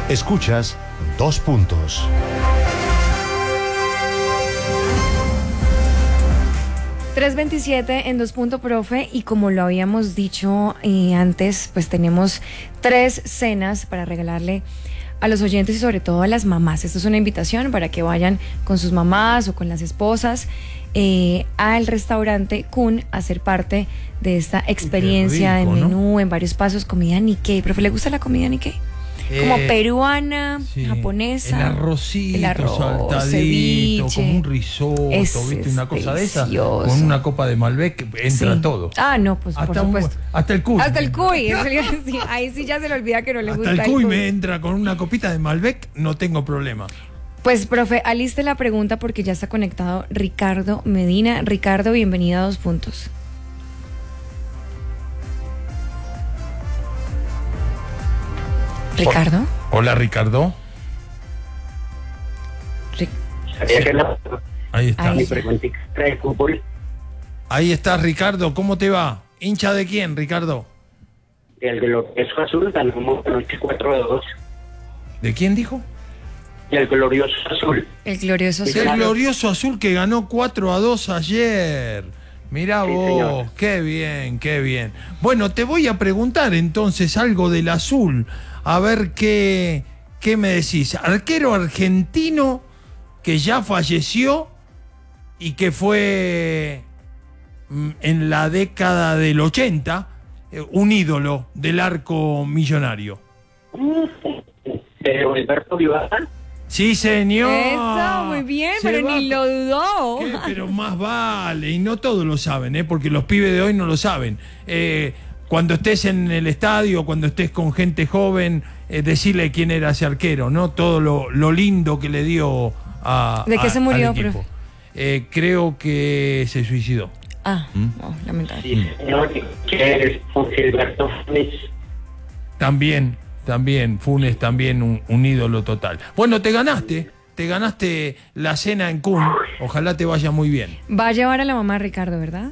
Escuchas 2 Puntos. $3.27 en 2 Puntos, profe, y como lo habíamos dicho antes, pues tenemos 3 cenas para regalarle a los oyentes y sobre todo a las mamás. Esto es una invitación para que vayan con sus mamás o con las esposas al restaurante Kun a ser parte de esta experiencia de menú, ¿no? En varios pasos, comida Nikkei. ¿Profe, le gusta la comida Nikkei? Como peruana, sí, japonesa. El arrocito, saltadito, ceviche, como un risotto, ¿viste? Una cosa delicioso. De esa. Con una copa de Malbec entra, sí, todo. Ah, no, pues hasta por supuesto. Hasta el cuy. Hasta el cuy. Ahí sí ya se le olvida que no le gusta. Hasta el cuy me entra con una copita de Malbec, no tengo problema. Pues, profe, aliste la pregunta porque ya está conectado Ricardo Medina. Ricardo, bienvenido a 2 Puntos. Ricardo. Hola, Ricardo. Ahí está. Ahí está, Ricardo. ¿Cómo te va? ¿Hincha de quién, Ricardo? Del Glorioso Azul, ganamos anoche 4-2. ¿De quién dijo? Del Glorioso Azul. El Glorioso Azul. El Glorioso Azul que ganó 4-2 ayer. Mirá, sí, vos, señor. Qué bien, qué bien. Bueno, te voy a preguntar entonces algo del Azul. A ver qué me decís. Arquero argentino que ya falleció y que fue en la década del 80 un ídolo del arco millonario. ¿De Alberto Vivaza? Sí, señor. Eso, muy bien, pero ni lo dudó. ¿Qué? Pero más vale, y no todos lo saben, porque los pibes de hoy no lo saben. Cuando estés en el estadio, cuando estés con gente joven, decirle quién era ese arquero, ¿no? Todo lo lindo que le dio a ¿De qué se murió, profe? Creo que se suicidó. Ah, no, lamentable. Sí, señor, que es Gilberto Funes. También, Funes también un ídolo total. Bueno, te ganaste la cena en Kun. Ojalá te vaya muy bien. Va a llevar a la mamá, Ricardo, ¿verdad?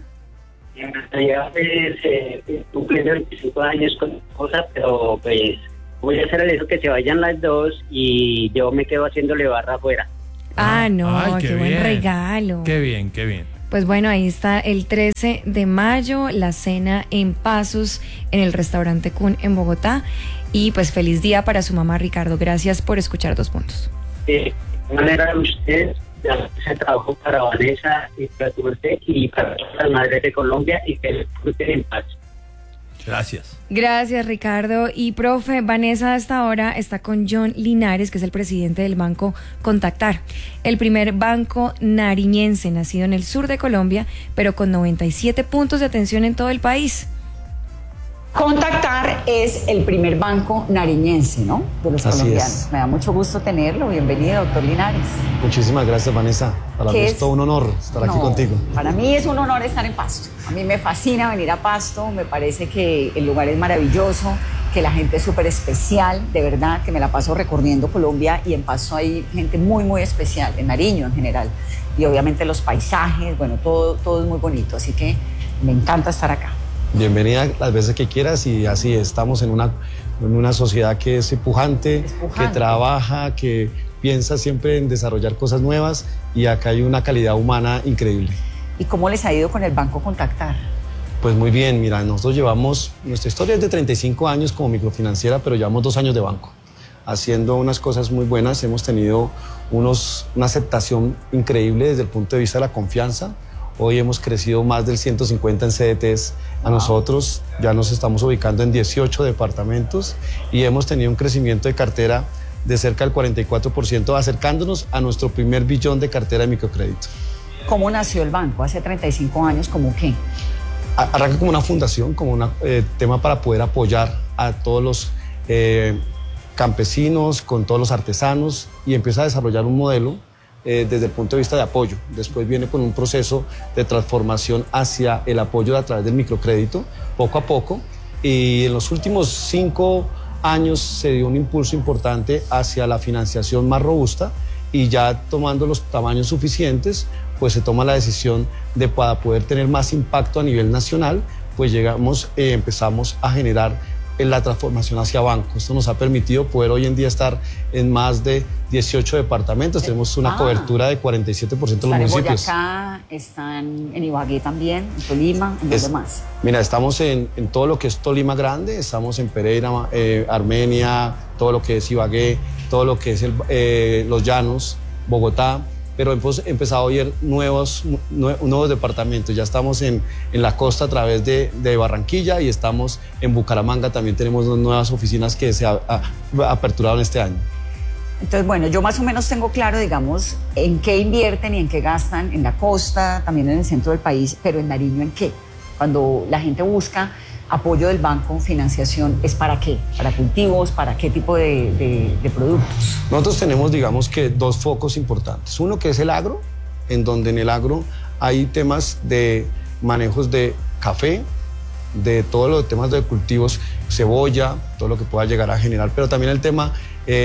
Ya cumple 25 años con cosas, pero pues voy a hacer eso, que se vayan las dos y yo me quedo haciéndole barra afuera. Ah, no, ay, qué buen regalo. Qué bien, qué bien. Pues bueno, ahí está el 13 de mayo, la cena en Pasos en el restaurante Kun en Bogotá. Y pues feliz día para su mamá, Ricardo. Gracias por escuchar 2 Puntos. De manera de usted, se trabajó para Vanessa y para Turte y para todas las madres de Colombia y que disfruten en paz. Gracias. Gracias, Ricardo. Y profe, Vanessa hasta ahora está con John Linares, que es el presidente del banco Contactar, el primer banco nariñense nacido en el sur de Colombia, pero con 97 puntos de atención en todo el país. Contactar es el primer banco nariñense, ¿no? De los colombianos. Es. Me da mucho gusto tenerlo. Bienvenido, doctor Linares. Muchísimas gracias, Vanessa. Para mí es todo un honor estar aquí contigo. Para mí es un honor estar en Pasto. A mí me fascina venir a Pasto. Me parece que el lugar es maravilloso, que la gente es súper especial. De verdad, que me la paso recorriendo Colombia y en Pasto hay gente muy, muy especial, en Nariño en general. Y obviamente los paisajes, bueno, todo es muy bonito. Así que me encanta estar acá. Bienvenida las veces que quieras y así estamos en una sociedad que es pujante, que trabaja, que piensa siempre en desarrollar cosas nuevas y acá hay una calidad humana increíble. ¿Y cómo les ha ido con el Banco Contactar? Pues muy bien, mira, nosotros nuestra historia es de 35 años como microfinanciera, pero llevamos 2 años de banco, haciendo unas cosas muy buenas. Hemos tenido una aceptación increíble desde el punto de vista de la confianza. Hoy hemos crecido más del 150 en CDTs. A nosotros ya nos estamos ubicando en 18 departamentos y hemos tenido un crecimiento de cartera de cerca del 44%, acercándonos a nuestro primer billón de cartera de microcrédito. ¿Cómo nació el banco? Hace 35 años, ¿cómo qué? Arranca como una fundación, como un tema para poder apoyar a todos los campesinos, con todos los artesanos, y empieza a desarrollar un modelo desde el punto de vista de apoyo. Después viene con un proceso de transformación hacia el apoyo a través del microcrédito, poco a poco, y en los últimos 5 años se dio un impulso importante hacia la financiación más robusta, y ya tomando los tamaños suficientes, pues se toma la decisión de, para poder tener más impacto a nivel nacional, pues empezamos a generar en la transformación hacia banco. Esto nos ha permitido poder hoy en día estar en más de 18 departamentos. Tenemos una cobertura de 47% de los municipios. Están en Boyacá, están en Ibagué también, en Tolima, ¿en dónde más? Mira, estamos en todo lo que es Tolima Grande, estamos en Pereira, Armenia, todo lo que es Ibagué, todo lo que es Los Llanos, Bogotá, pero hemos empezado a ir nuevos departamentos. Ya estamos en la costa a través de Barranquilla y estamos en Bucaramanga. También tenemos nuevas oficinas que se aperturaron este año. Entonces, bueno, yo más o menos tengo claro, digamos, en qué invierten y en qué gastan en la costa, también en el centro del país, pero en Nariño, ¿en qué? Cuando la gente busca apoyo del banco, financiación, ¿es para qué? ¿Para cultivos? ¿Para qué tipo de productos? Nosotros tenemos, digamos que, dos focos importantes. Uno que es el agro, en donde en el agro hay temas de manejos de café, de todos los temas de cultivos, cebolla, todo lo que pueda llegar a generar, pero también el tema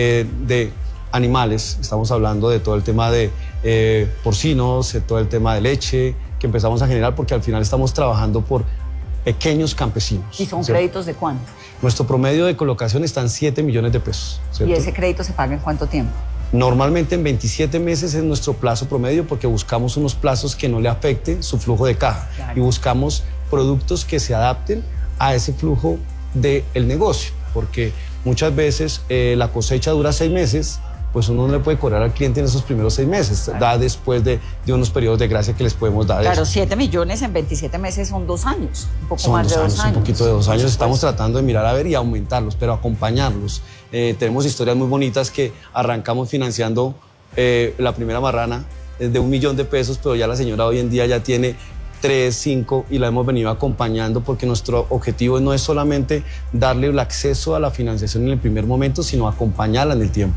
de animales. Estamos hablando de todo el tema de porcinos, de todo el tema de leche que empezamos a generar, porque al final estamos trabajando por pequeños campesinos. ¿Y son créditos de cuánto? Nuestro promedio de colocación está en 7 millones de pesos. ¿Cierto? ¿Y ese crédito se paga en cuánto tiempo? Normalmente en 27 meses es nuestro plazo promedio, porque buscamos unos plazos que no le afecten su flujo de caja. Claro. Y buscamos productos que se adapten a ese flujo del negocio, porque muchas veces la cosecha dura 6 meses, pues uno no le puede cobrar al cliente en esos primeros 6 meses, claro. Da después de unos periodos de gracia que les podemos dar. Claro, 7 millones en 27 meses son 2 años, un poco más de 2 años. Un poquito de 2 años, estamos tratando de mirar a ver y aumentarlos, pero acompañarlos. Tenemos historias muy bonitas que arrancamos financiando la primera marrana de 1 millón de pesos, pero ya la señora hoy en día ya tiene 3, 5 y la hemos venido acompañando, porque nuestro objetivo no es solamente darle el acceso a la financiación en el primer momento, sino acompañarla en el tiempo.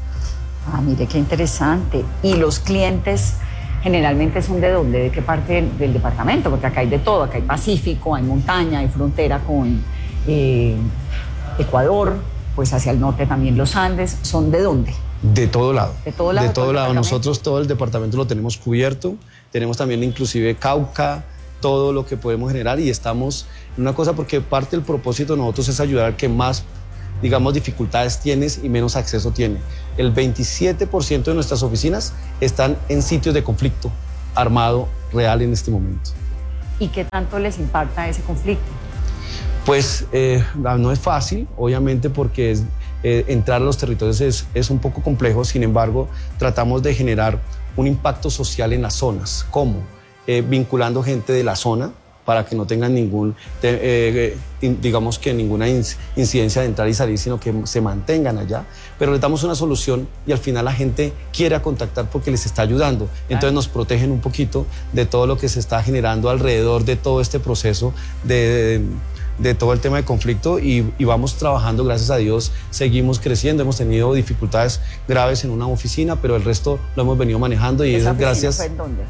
Ah, mire qué interesante. ¿Y los clientes generalmente son de dónde? ¿De qué parte del departamento? Porque acá hay de todo, acá hay Pacífico, hay montaña, hay frontera con Ecuador, pues hacia el norte también los Andes. ¿Son de dónde? De todo lado. De todo lado. De todo lado. Nosotros todo el departamento lo tenemos cubierto. Tenemos también inclusive Cauca, todo lo que podemos generar, y estamos en una cosa, porque parte del propósito de nosotros es ayudar al que más, digamos, dificultades tienes y menos acceso tiene. El 27% de nuestras oficinas están en sitios de conflicto armado real en este momento. ¿Y qué tanto les impacta ese conflicto? Pues no es fácil, obviamente, porque entrar a los territorios es un poco complejo. Sin embargo, tratamos de generar un impacto social en las zonas. ¿Cómo? Vinculando gente de la zona para que no tengan digamos que ninguna incidencia de entrar y salir, sino que se mantengan allá. Pero les damos una solución y al final la gente quiere contactar porque les está ayudando. Entonces nos protegen un poquito de todo lo que se está generando alrededor de todo este proceso de todo el tema de conflicto, y vamos trabajando, gracias a Dios, seguimos creciendo. Hemos tenido dificultades graves en una oficina, pero el resto lo hemos venido manejando, y ¿Esa es gracias... ¿Fue en dónde?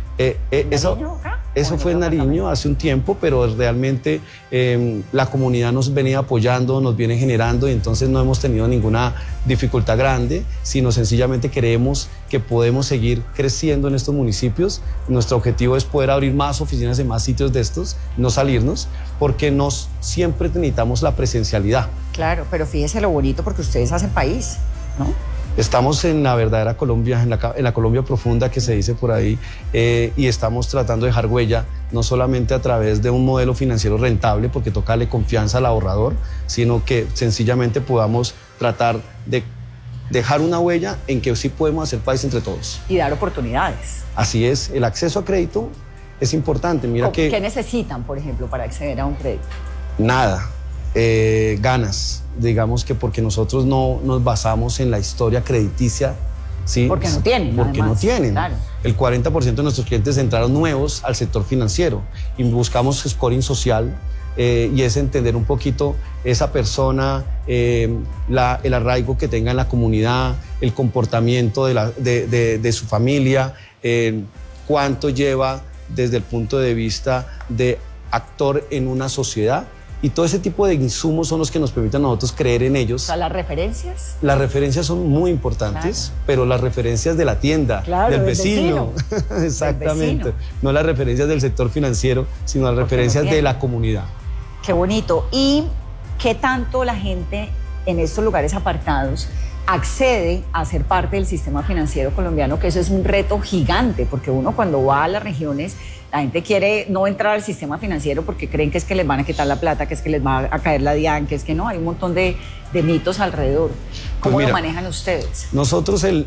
Eso fue en Nariño hace un tiempo, pero realmente la comunidad nos venía apoyando, nos viene generando, y entonces no hemos tenido ninguna dificultad grande, sino sencillamente creemos que podemos seguir creciendo en estos municipios. Nuestro objetivo es poder abrir más oficinas en más sitios de estos, no salirnos, porque siempre necesitamos la presencialidad. Claro, pero fíjese lo bonito, porque ustedes hacen país, ¿no? Estamos en la verdadera Colombia, en la Colombia profunda que se dice por ahí, y estamos tratando de dejar huella, no solamente a través de un modelo financiero rentable, porque toca darle confianza al ahorrador, sino que sencillamente podamos tratar de dejar una huella en que sí podemos hacer país entre todos. Y dar oportunidades. Así es, el acceso a crédito es importante. Mira que... ¿Qué necesitan, por ejemplo, para acceder a un crédito? Nada. Ganas, digamos que, porque nosotros no nos basamos en la historia crediticia, ¿sí? Porque no tienen. Porque además, no tienen. Claro. El 40% de nuestros clientes entraron nuevos al sector financiero, y buscamos scoring social, y es entender un poquito esa persona, el arraigo que tenga en la comunidad, el comportamiento de su familia, cuánto lleva desde el punto de vista de actor en una sociedad. Y todo ese tipo de insumos son los que nos permiten a nosotros creer en ellos. O sea, ¿las referencias? Las referencias son muy importantes, claro. Pero las referencias de la tienda, claro, del vecino. Exactamente. Del vecino. No las referencias del sector financiero, sino las referencias de la comunidad. Qué bonito. Y ¿qué tanto la gente en estos lugares apartados accede a ser parte del sistema financiero colombiano? Que eso es un reto gigante, porque uno cuando va a las regiones, la gente quiere no entrar al sistema financiero porque creen que es que les van a quitar la plata, que es que les va a caer la DIAN, que es que no, hay un montón de mitos alrededor. ¿Cómo lo manejan ustedes? Nosotros el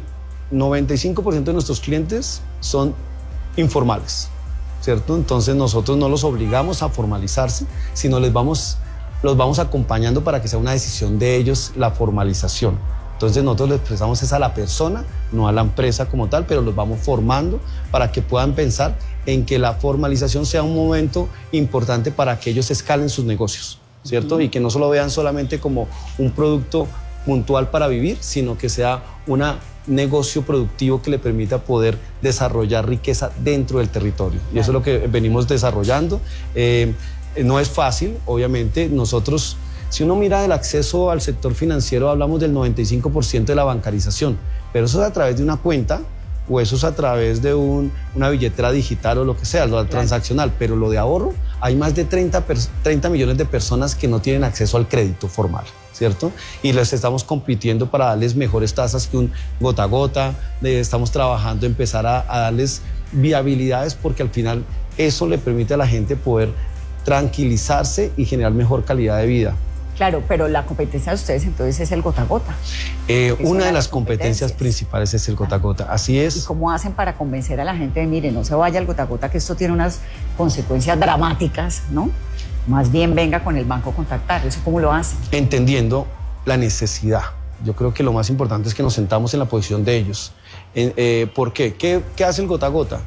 95% de nuestros clientes son informales, ¿cierto? Entonces nosotros no los obligamos a formalizarse, sino los vamos acompañando para que sea una decisión de ellos la formalización. Entonces nosotros les prestamos es a la persona, no a la empresa como tal, pero los vamos formando para que puedan pensar en que la formalización sea un momento importante para que ellos escalen sus negocios, ¿cierto? Y que no solo vean solamente como un producto puntual para vivir, sino que sea un negocio productivo que le permita poder desarrollar riqueza dentro del territorio. Y eso es lo que venimos desarrollando. No es fácil, obviamente. Nosotros, si uno mira el acceso al sector financiero, hablamos del 95% de la bancarización, pero eso es a través de una cuenta o eso es a través de una billetera digital o lo que sea, lo transaccional, pero lo de ahorro, hay más de 30 millones de personas que no tienen acceso al crédito formal, ¿cierto? Y les estamos compitiendo para darles mejores tasas que un gota a gota, estamos trabajando, empezar a darles viabilidades porque al final eso le permite a la gente poder tranquilizarse y generar mejor calidad de vida. Claro, pero la competencia de ustedes entonces es el gota a gota. Una de las competencias principales es el gota a gota, así es. ¿Y cómo hacen para convencer a la gente de, mire, no se vaya al gota a gota, que esto tiene unas consecuencias dramáticas, ¿no? Más bien venga con el banco a contactar, ¿eso cómo lo hacen? Entendiendo la necesidad. Yo creo que lo más importante es que nos sentamos en la posición de ellos. ¿Por qué? ¿Qué hace el gota a gota?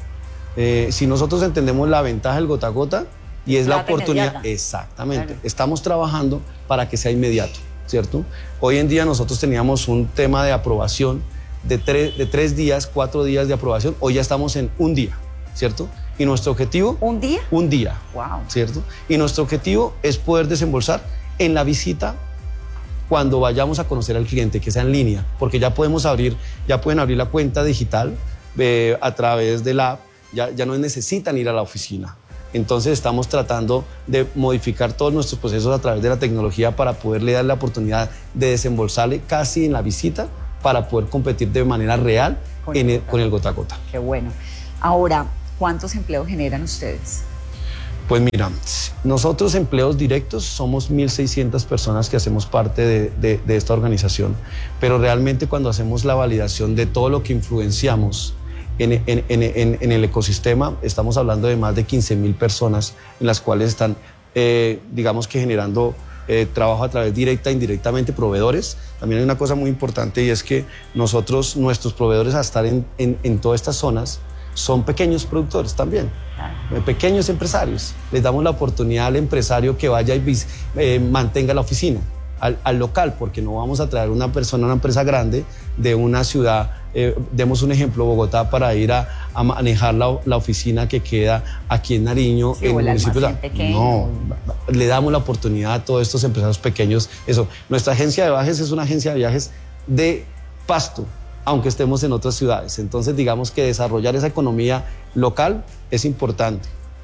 Si nosotros entendemos la ventaja del gota a gota, y es la oportunidad, inmediata. Exactamente, claro. Estamos trabajando para que sea inmediato, ¿cierto? Hoy en día nosotros teníamos un tema de aprobación de 3 días, 4 días de aprobación, hoy ya estamos en un día, ¿cierto? Y nuestro objetivo... ¿Un día? Un día, wow. ¿Cierto? Y nuestro objetivo es poder desembolsar en la visita cuando vayamos a conocer al cliente, que sea en línea, porque ya pueden abrir la cuenta digital a través de la app, ya no necesitan ir a la oficina. Entonces estamos tratando de modificar todos nuestros procesos a través de la tecnología para poderle dar la oportunidad de desembolsarle casi en la visita para poder competir de manera real con el gota a gota. Qué bueno. Ahora, ¿cuántos empleos generan ustedes? Pues mira, nosotros empleos directos somos 1.600 personas que hacemos parte de esta organización, pero realmente cuando hacemos la validación de todo lo que influenciamos en el ecosistema, estamos hablando de más de 15.000 personas en las cuales están, digamos que generando trabajo a través directa e indirectamente, proveedores. También hay una cosa muy importante y es que nuestros proveedores a estar en todas estas zonas son pequeños productores también, pequeños empresarios. Les damos la oportunidad al empresario que vaya y mantenga la oficina, al local, porque no vamos a traer una empresa grande de una ciudad. Demos un ejemplo, Bogotá, para ir a manejar la oficina que queda aquí en Nariño, sí, en el municipio. No, le damos la oportunidad a todos estos empresarios pequeños. Eso, nuestra agencia de viajes es una agencia de viajes de Pasto, aunque estemos en otras ciudades. Entonces, digamos que desarrollar esa economía local es importante.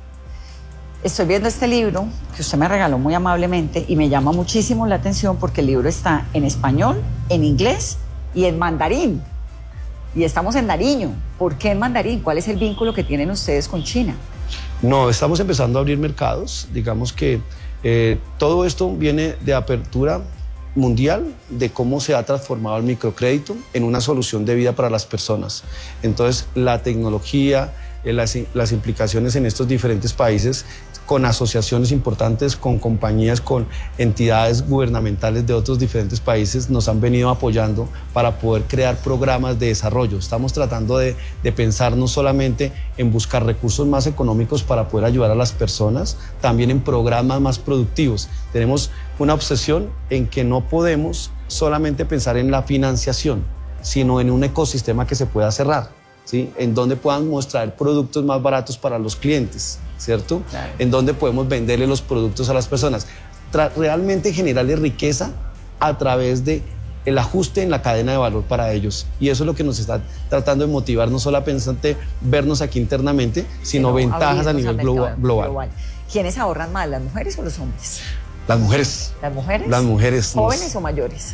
Estoy viendo este libro que usted me regaló muy amablemente y me llama muchísimo la atención porque el libro está en español, en inglés y en mandarín. Y estamos en Nariño. ¿Por qué en mandarín? ¿Cuál es el vínculo que tienen ustedes con China? No, estamos empezando a abrir mercados. Digamos que todo esto viene de apertura mundial, de cómo se ha transformado el microcrédito en una solución de vida para las personas. Entonces, la tecnología, las implicaciones en estos diferentes países, con asociaciones importantes, con compañías, con entidades gubernamentales de otros diferentes países, nos han venido apoyando para poder crear programas de desarrollo. Estamos tratando de pensar no solamente en buscar recursos más económicos para poder ayudar a las personas, también en programas más productivos. Tenemos una obsesión en que no podemos solamente pensar en la financiación, sino en un ecosistema que se pueda cerrar, ¿sí? En donde puedan mostrar productos más baratos para los clientes, ¿cierto? Claro. En donde podemos venderle los productos a las personas. Realmente generarle riqueza a través de el ajuste en la cadena de valor para ellos. Y eso es lo que nos está tratando de motivar, no solamente vernos aquí internamente, sino ventajas a nivel global. ¿Quiénes ahorran más, las mujeres o los hombres? Las mujeres. ¿Las mujeres? Las mujeres. ¿Jóvenes o mayores?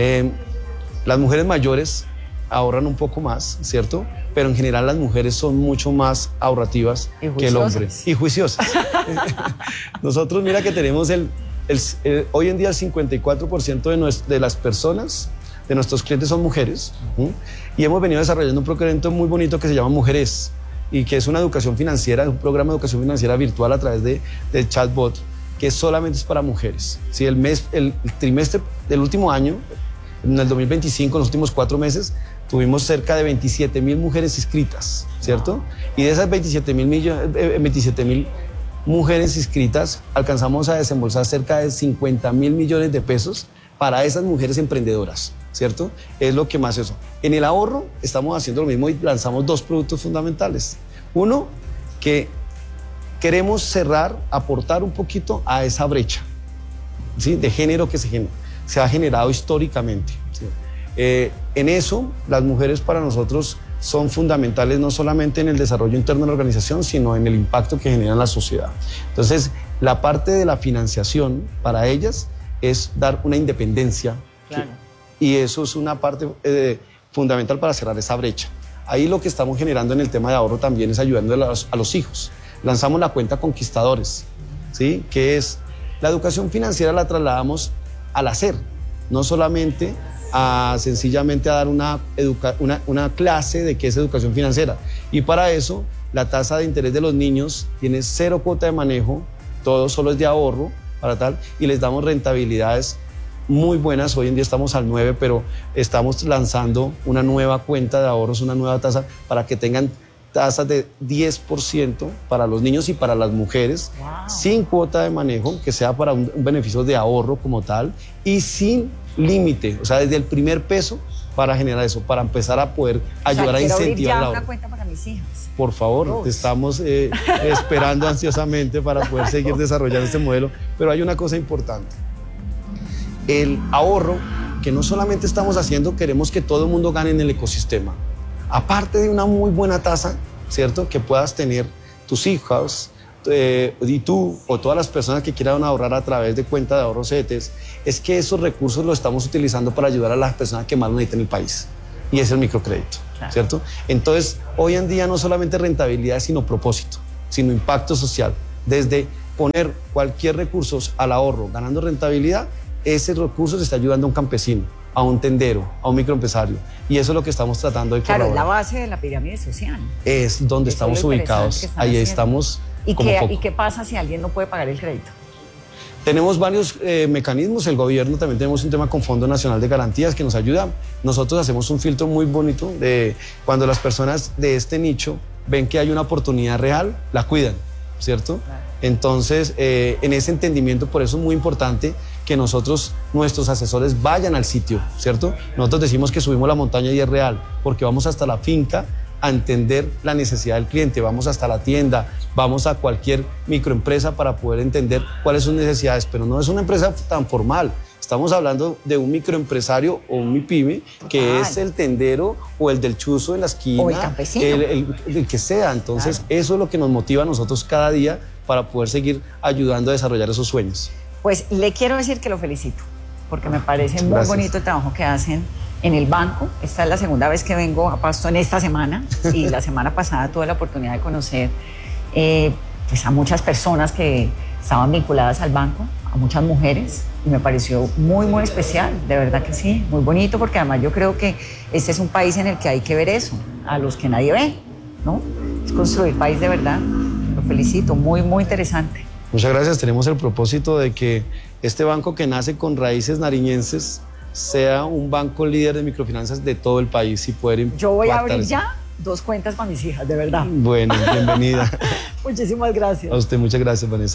Las mujeres mayores ahorran un poco más, ¿cierto? Pero en general las mujeres son mucho más ahorrativas que el hombre. Y juiciosas. Nosotros, mira que tenemos hoy en día el 54% de las personas, de nuestros clientes son mujeres. Y hemos venido desarrollando un proyecto muy bonito que se llama Mujeres y que es una educación financiera, un programa de educación financiera virtual a través de chatbot que solamente es para mujeres. ¿Sí? El trimestre del último año, en el 2025, en los últimos 4 meses, tuvimos cerca de 27,000 mujeres inscritas, ¿cierto? Y de esas 27,000 mujeres inscritas, alcanzamos a desembolsar cerca de 50,000 millones de pesos para esas mujeres emprendedoras, ¿cierto? Es lo que más eso. En el ahorro estamos haciendo lo mismo y lanzamos 2 productos fundamentales. Uno, que queremos aportar un poquito a esa brecha, ¿sí? De género que se ha generado históricamente, ¿sí? En eso, las mujeres para nosotros son fundamentales no solamente en el desarrollo interno de la organización, sino en el impacto que generan en la sociedad. Entonces, la parte de la financiación para ellas es dar una independencia. Claro. Y eso es una parte fundamental para cerrar esa brecha. Ahí lo que estamos generando en el tema de ahorro también es ayudando a los hijos. Lanzamos la cuenta Conquistadores, ¿sí? Que es la educación financiera, la trasladamos al hacer, no solamente sencillamente a dar una clase de qué es educación financiera. Y para eso, la tasa de interés de los niños tiene 0 cuota de manejo, todo solo es de ahorro, para tal, y les damos rentabilidades muy buenas. Hoy en día estamos al 9, pero estamos lanzando una nueva cuenta de ahorros, una nueva tasa para que tengan tasas de 10% para los niños y para las mujeres, wow, sin cuota de manejo, que sea para un beneficio de ahorro como tal y sin límite, o sea, desde el primer peso para generar eso, para empezar a poder ayudar a incentivar el ahorro. Una cuenta para mis hijas. Por favor, te estamos esperando ansiosamente para poder seguir desarrollando este modelo, pero hay una cosa importante. El ahorro, que no solamente estamos haciendo, queremos que todo el mundo gane en el ecosistema. Aparte de una muy buena tasa, ¿cierto? Que puedas tener tus hijas y tú o todas las personas que quieran ahorrar a través de cuenta de ahorros CETES, es que esos recursos los estamos utilizando para ayudar a las personas que más lo necesitan en el país. Y es el microcrédito, claro, ¿cierto? Entonces, hoy en día no solamente rentabilidad, sino propósito, sino impacto social. Desde poner cualquier recurso al ahorro ganando rentabilidad, ese recurso se está ayudando a un campesino, a un tendero, a un microempresario. Y eso es lo que estamos tratando de colaborar. Claro, es la base de la pirámide social. Es donde estamos ubicados. Ahí estamos. ¿Y qué pasa si alguien no puede pagar el crédito? Tenemos varios mecanismos. El gobierno también tenemos un tema con Fondo Nacional de Garantías que nos ayuda. Nosotros hacemos un filtro muy bonito de cuando las personas de este nicho ven que hay una oportunidad real, la cuidan, ¿cierto? Claro. Entonces, en ese entendimiento, por eso es muy importante que nuestros asesores vayan al sitio, ¿cierto? Nosotros decimos que subimos la montaña y es real, porque vamos hasta la finca a entender la necesidad del cliente, vamos hasta la tienda, vamos a cualquier microempresa para poder entender cuáles son sus necesidades, pero no es una empresa tan formal. Estamos hablando de un microempresario o un MIPYME que es el tendero o el del chuzo en la esquina, o el campesino, el que sea. Entonces, claro, eso es lo que nos motiva a nosotros cada día para poder seguir ayudando a desarrollar esos sueños. Pues le quiero decir que lo felicito, porque me parece muy bonito el trabajo que hacen en el banco. Esta es la segunda vez que vengo a Pasto en esta semana y la semana pasada tuve la oportunidad de conocer pues a muchas personas que estaban vinculadas al banco, a muchas mujeres, y me pareció muy, muy especial, de verdad que sí, muy bonito, porque además yo creo que este es un país en el que hay que ver eso, a los que nadie ve, ¿no? Es construir país de verdad. Lo felicito, muy, muy interesante. Muchas gracias. Tenemos el propósito de que este banco que nace con raíces nariñenses sea un banco líder de microfinanzas de todo el país y poder impactar. Yo voy a abrir ya 2 cuentas para mis hijas, de verdad. Bueno, bienvenida. Muchísimas gracias. A usted, muchas gracias, Vanessa.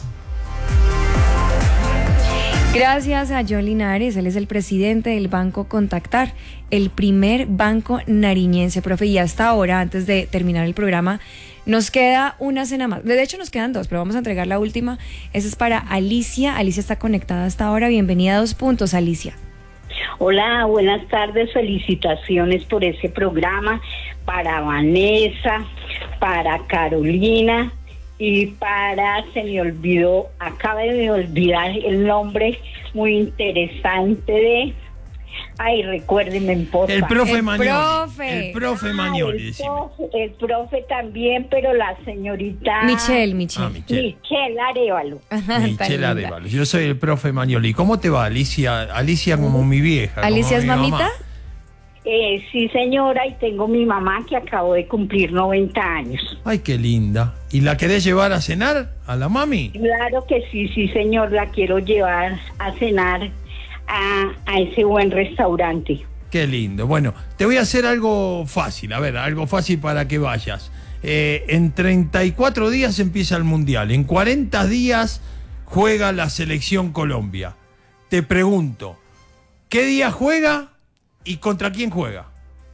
Gracias a John Linares, él es el presidente del Banco Contactar, el primer banco nariñense, profe. Y hasta ahora, antes de terminar el programa, nos queda una cena más. De hecho, nos quedan 2, pero vamos a entregar la última. Esa es para Alicia. Alicia está conectada hasta ahora. Bienvenida a 2 Puntos, Alicia. Hola, buenas tardes. Felicitaciones por ese programa. Para Vanessa, para Carolina se me olvidó, acaba de me olvidar el nombre muy interesante de... Ay, recuérdenme, porfa. El profe El Magnoli. profe. El profe Magnoli, decime. El profe también, pero la señorita... Michelle. Michelle. Michelle Arevalo. Ajá, tan Michelle linda. Arevalo. Yo soy el profe Magnoli. ¿Cómo te va, Alicia? Alicia como mi vieja. ¿Alicia como es mi mamá. mamita? Sí, señora, y tengo mi mamá que acabó de cumplir 90 años. Ay, qué linda. ¿Y la querés llevar a cenar a la mami? Claro que sí, señor, la quiero llevar a cenar a ese buen restaurante. Qué lindo. Bueno, te voy a hacer algo fácil. A ver, algo fácil para que vayas. En 34 días empieza el Mundial. En 40 días juega la selección Colombia. Te pregunto, ¿qué día juega y contra quién juega?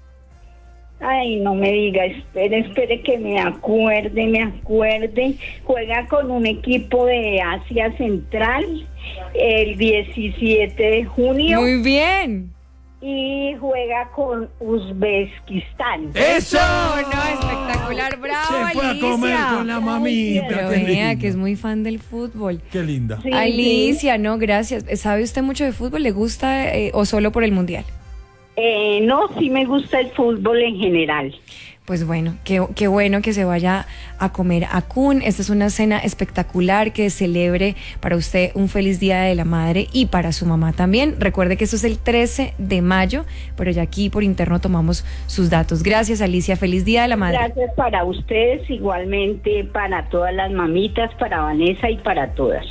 Ay, no me diga, espere que me acuerde. Juega con un equipo de Asia Central el 17 de junio. Muy bien. Y juega con Uzbekistán. ¡Eso! No, espectacular, bravo, Se fue Alicia. a comer con la mamita. Pero Qué vea lindo. que es muy fan del fútbol. Qué linda. Sí, Alicia, no, gracias. ¿Sabe usted mucho de fútbol? ¿Le gusta o solo por el Mundial? No, sí me gusta el fútbol en general. Pues bueno, qué bueno que se vaya a comer a Kun. Esta es una cena espectacular que celebre para usted un feliz Día de la Madre y para su mamá también. Recuerde que esto es el 13 de mayo, pero ya aquí por interno tomamos sus datos. Gracias, Alicia. Feliz Día de la Madre. Gracias para ustedes, igualmente para todas las mamitas, para Vanessa y para todas.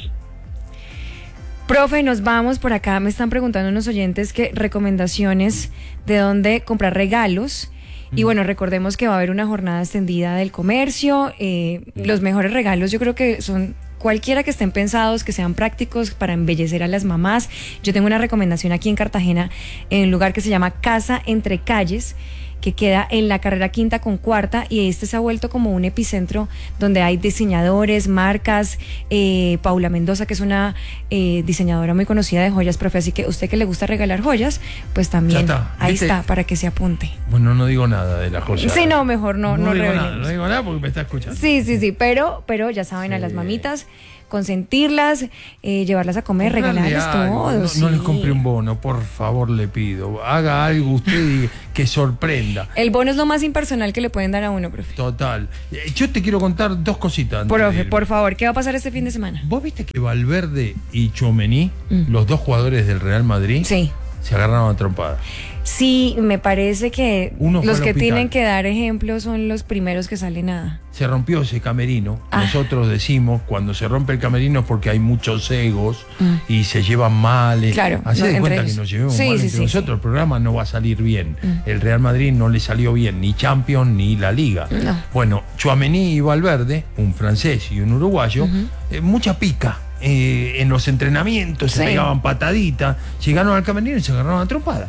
Profe, nos vamos por acá. Me están preguntando unos oyentes que recomendaciones de dónde comprar regalos. Y bueno, recordemos que va a haber una jornada extendida del comercio. Los mejores regalos yo creo que son cualquiera que estén pensados, que sean prácticos para embellecer a las mamás. Yo tengo una recomendación aquí en Cartagena, en un lugar que se llama Casa Entre Calles, que queda en la carrera quinta con cuarta, y este se ha vuelto como un epicentro donde hay diseñadores, marcas, Paula Mendoza, que es una diseñadora muy conocida de joyas, profe, así que usted que le gusta regalar joyas, pues también ahí está, para que se apunte. Bueno, no digo nada de la joya. Sí, no, mejor no digo nada, revelemos. no digo nada porque me está escuchando. Sí, pero ya saben, a las mamitas, consentirlas, llevarlas a comer, Comprarle regalarles algo. todo. No sí. les compre un bono, por favor, le pido. Haga algo usted que sorprenda. El bono es lo más impersonal que le pueden dar a uno, profe. Total. Yo te quiero contar dos cositas. antes de Profe, irme. por favor, ¿qué va a pasar este fin de semana? ¿Vos viste que Valverde y Tchouaméni, los dos jugadores del Real Madrid, Sí. se agarraron a trompadas? Sí, me parece que Uno fue los al que hospital. tienen que dar ejemplos son los primeros que salen nada. Se rompió ese camerino. Ah. Nosotros decimos, cuando se rompe el camerino es porque hay muchos egos y se llevan mal. Claro, Hacé no, de entre cuenta ellos. que nos llevemos Sí, mal sí, entre sí, nosotros. El programa no va a salir bien. El Real Madrid no le salió bien ni Champions ni la Liga. No. Bueno, Tchouaméni y Valverde, un francés y un uruguayo, mucha pica. En los entrenamientos se Sí. pegaban pataditas, llegaron al camerino y se agarraron a trompada.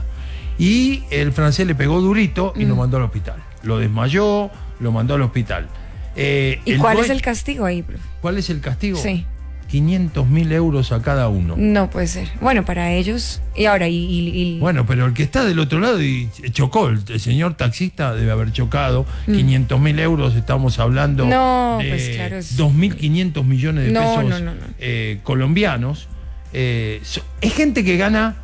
Y el francés le pegó durito y lo mandó al hospital. Lo desmayó, lo mandó al hospital. ¿Y cuál es el castigo ahí, profe? ¿Cuál es el castigo? Sí. 500.000 euros a cada uno. No puede ser. Bueno, para ellos. Y ahora, Bueno, pero el que está del otro lado y chocó, el señor taxista debe haber chocado. 500.000 euros, estamos hablando No, de pues claro, es- 2.500 millones de No, pesos no. colombianos. Es gente que gana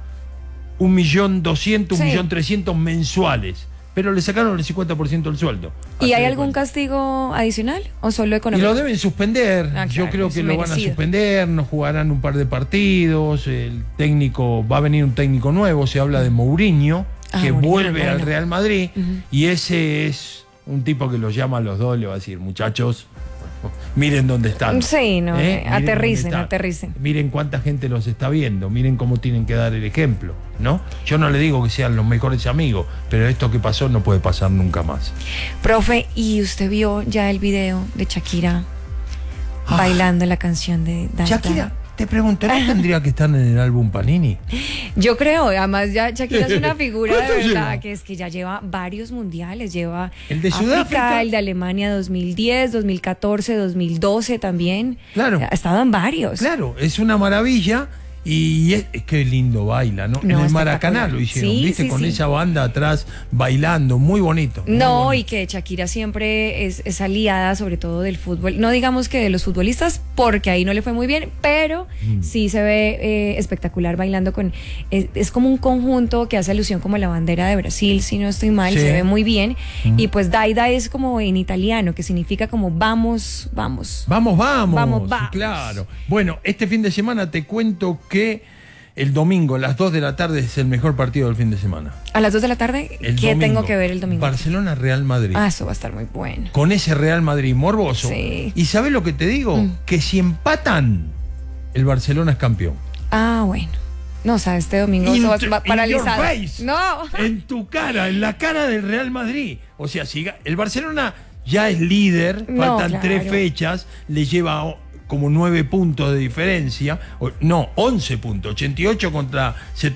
1.200.000, Sí. 1.300.000 mensuales, pero le sacaron el 50% del sueldo. ¿Y Así hay de algún cuenta. castigo adicional o solo Y económico? lo deben suspender. Ah, Yo claro, creo es que lo van a merecido. suspender, no jugarán un par de partidos. El técnico, va a venir un técnico nuevo, se habla de Mourinho, Ah, que Mourinho, vuelve bueno. al Real Madrid. Y ese es un tipo que los llama a los dos, le va a decir, muchachos, miren dónde están. Sí, no, Miren dónde aterricen, están. aterricen. Miren cuánta gente los está viendo, miren cómo tienen que dar el ejemplo, ¿no? Yo no le digo que sean los mejores amigos, pero esto que pasó no puede pasar nunca más. Profe, ¿y usted vio ya el video de Shakira bailando la canción de Dance Shakira, Dance? te pregunto, ¿no tendría que estar en el álbum Panini? Yo creo, además ya Shakira es una figura de ¿Cuánto verdad, lleva? que es que ya lleva varios mundiales, lleva ¿El de África, Sudáfrica? el de Alemania 2010, 2014, 2012 también. Claro. Ha estado en varios. Claro, es una maravilla Y qué lindo baila, ¿no? En No, el Maracaná espectacular. lo hicieron, Sí, ¿viste? sí, Con sí. esa banda atrás bailando, muy bonito. Muy No, bonito. y que Shakira siempre es aliada, sobre todo del fútbol. No digamos que de los futbolistas, porque ahí no le fue muy bien, pero sí se ve espectacular bailando con. Es como un conjunto que hace alusión como a la bandera de Brasil, si no estoy mal, Sí. se ve muy bien. Y pues Daida es como en italiano, que significa como vamos, vamos. Vamos, vamos. Vamos, vamos. Claro. Bueno, este fin de semana te cuento que el domingo a las 2 de la tarde es el mejor partido del fin de semana. A las 2 de la tarde, El ¿qué domingo, tengo que ver el domingo? Barcelona-Real Madrid. Ah, eso va a estar muy bueno. Con ese Real Madrid morboso. Sí. ¿Y sabes lo que te digo? Que si empatan, el Barcelona es campeón. Ah, bueno. No, o sea, este domingo eso va In paralizado. your face. No. En tu cara, en la cara del Real Madrid. O sea, si el Barcelona ya es líder, No, faltan claro. 3 fechas, le lleva como 9 puntos de diferencia, no, 11 puntos, 88 contra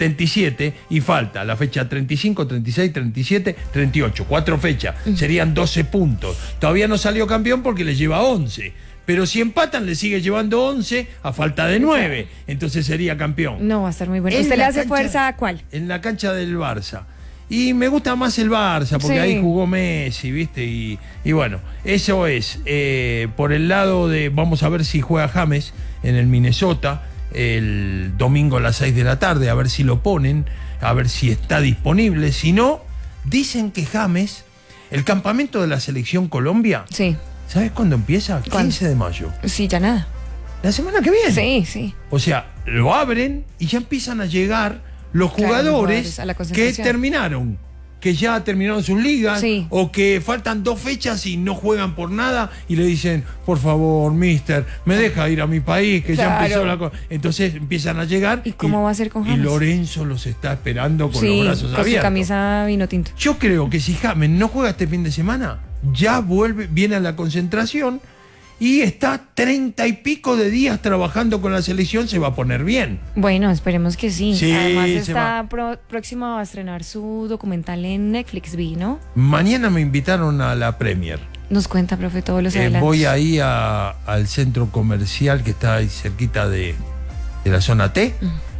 77, y falta la fecha 35, 36, 37, 38, 4 fechas, serían 12 puntos. Todavía no salió campeón porque le lleva 11. Pero si empatan, le sigue llevando 11 a falta de 9. Entonces sería campeón. No, va a estar muy bueno. En ¿Usted le la hace cancha- fuerza a cuál? En la cancha del Barça. Y me gusta más el Barça, porque Sí. ahí jugó Messi, ¿viste? Y bueno, eso es. Por el lado de. Vamos a ver si juega James en el Minnesota el domingo a las 6 de la tarde, a ver si lo ponen, a ver si está disponible. Si no, dicen que James, el campamento de la selección Colombia, Sí, ¿sabes cuándo empieza? ¿Cuándo? 15 de mayo. sí, ya nada. La semana que viene. Sí, sí. O sea, lo abren y ya empiezan a llegar los Claro, jugadores jugadores a la que concentración. terminaron, que ya terminaron sus ligas, Sí. o que faltan 2 fechas y no juegan por nada y le dicen, por favor, mister, me deja ir a mi país, que ya Claro. empezó la cosa. Entonces empiezan a llegar. ¿Y cómo va a ser con Y James? Lorenzo los está esperando con Sí, los brazos con su abiertos. camisa vino tinto. Yo creo que si James no juega este fin de semana, ya viene a la concentración y está 30 y pico de días trabajando con la selección, se va a poner bien. Bueno, esperemos que sí. Sí, Además se está próximo a estrenar su documental en Netflix, vi, ¿no? Mañana me invitaron a la Premier. Nos cuenta, profe, todos los adelantos. Voy ahí al centro comercial que está ahí cerquita de la zona T.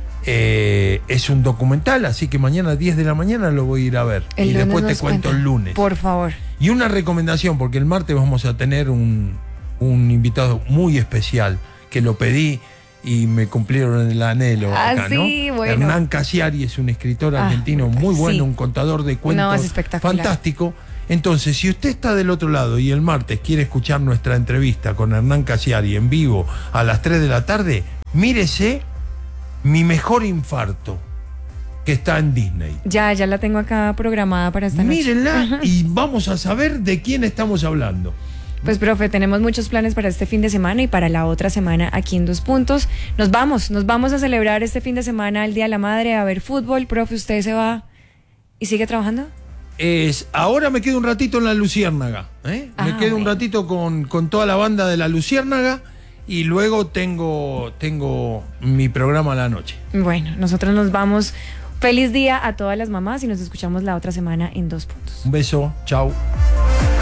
Es un documental, así que mañana a 10 de la mañana lo voy a ir a ver. El Y lunes después te nos cuento cuenta. el lunes. Por favor. Y una recomendación, porque el martes vamos a tener un invitado muy especial, que lo pedí y me cumplieron el anhelo Ah, acá, ¿no? sí, bueno. Hernán Casiari es un escritor argentino muy bueno, sí. un contador de cuentos No, es espectacular. fantástico. Entonces, si usted está del otro lado y el martes quiere escuchar nuestra entrevista con Hernán Casiari en vivo a las 3 de la tarde, mírese Mi Mejor Infarto, que está en Disney. Ya la tengo acá programada para esta noche. Mírenla y vamos a saber de quién estamos hablando. Pues, profe, tenemos muchos planes para este fin de semana y para la otra semana aquí en 2 Puntos. Nos vamos a celebrar este fin de semana el Día de la Madre, a ver fútbol. Profe, ¿usted se va y sigue trabajando? Ahora me quedo un ratito en la Luciérnaga. Me quedo un bueno. ratito con toda la banda de la Luciérnaga y luego tengo mi programa a la noche. Bueno, nosotros nos vamos. Feliz día a todas las mamás y nos escuchamos la otra semana en 2 Puntos. Un beso, chao.